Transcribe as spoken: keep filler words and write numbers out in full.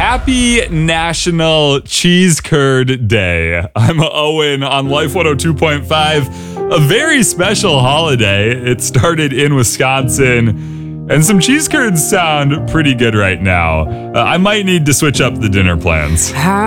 Happy National Cheese Curd Day. I'm Owen on Life one oh two point five. A very special holiday. It started in Wisconsin, and some cheese curds sound pretty good right now. Uh, I might need to switch up the dinner plans.